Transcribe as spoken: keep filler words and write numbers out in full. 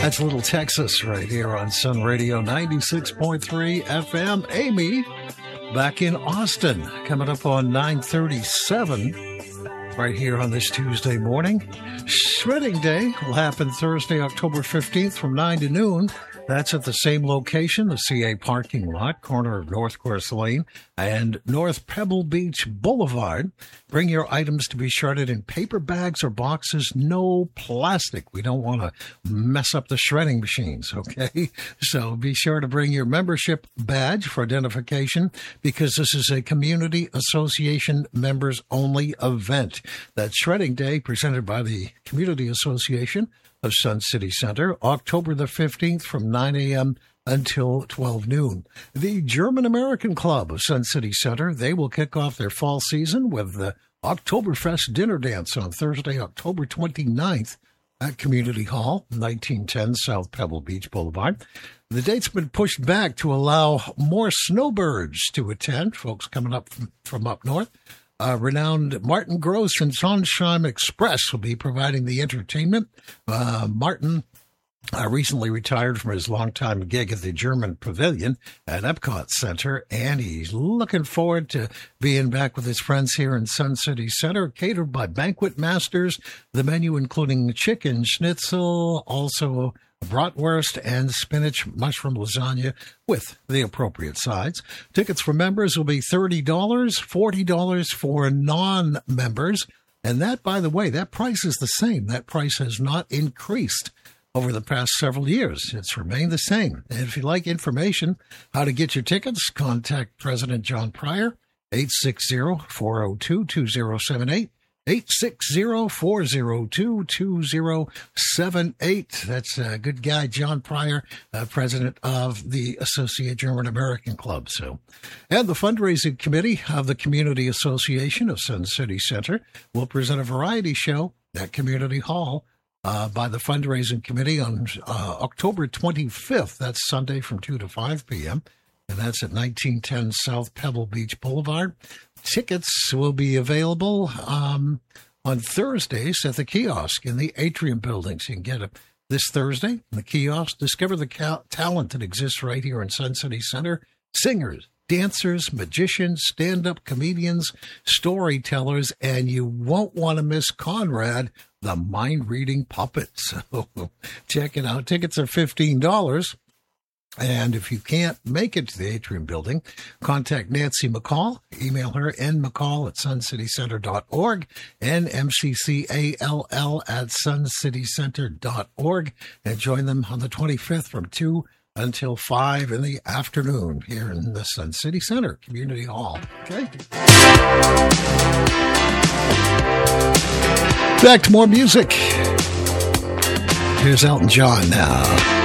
That's Little Texas right here on Sun Radio ninety-six point three F M. Amy, back in Austin, coming up on nine thirty-seven right here on this Tuesday morning. Shredding Day will happen Thursday, October fifteenth from nine to noon. That's at the same location, the C A parking lot, corner of North Course Lane and North Pebble Beach Boulevard. Bring your items to be shredded in paper bags or boxes, no plastic. We don't want to mess up the shredding machines, okay? So be sure to bring your membership badge for identification because this is a Community Association members-only event. That's Shredding Day presented by the Community Association of Sun City Center, October the fifteenth from nine a.m. until twelve noon. The German American Club of Sun City Center, they will kick off their fall season with the Oktoberfest dinner dance on Thursday, October twenty-ninth at Community Hall, nineteen ten South Pebble Beach Boulevard. The date's been pushed back to allow more snowbirds to attend, folks coming up from, from up north. Uh, renowned Martin Gross and Sonnenschein Express will be providing the entertainment. Uh, Martin uh, recently retired from his longtime gig at the German Pavilion at Epcot Center, and he's looking forward to being back with his friends here in Sun City Center, catered by Banquet Masters. The menu including chicken schnitzel, also bratwurst and spinach mushroom lasagna with the appropriate sides. Tickets for members will be thirty dollars, forty dollars for non-members. And that, by the way, that price is the same. That price has not increased over the past several years. It's remained the same. And if you'd like information how to get your tickets, contact President John Pryor, eight six zero, four zero two, two zero seven eight. eight six zero, four zero two, two zero seven eight. That's a good guy, John Pryor, uh, president of the Associate German American Club. So, and the fundraising committee of the Community Association of Sun City Center will present a variety show at Community Hall uh, by the fundraising committee on uh, October twenty-fifth. That's Sunday from two to five p.m. And that's at nineteen ten South Pebble Beach Boulevard. Tickets will be available um, on Thursdays at the kiosk in the Atrium Building. So you can get it this Thursday in the kiosk. Discover the cal- talent that exists right here in Sun City Center. Singers, dancers, magicians, stand-up comedians, storytellers, and you won't want to miss Conrad, the mind-reading puppet. So check it out. Tickets are fifteen dollars. And if you can't make it to the Atrium Building, contact Nancy McCall. Email her, nmccall at suncitycenter dot org, N M C C A L L at suncitycenter dot org, and join them on the twenty-fifth from two until five in the afternoon here in the Sun City Center Community Hall. Okay? Back to more music. Here's Elton John now.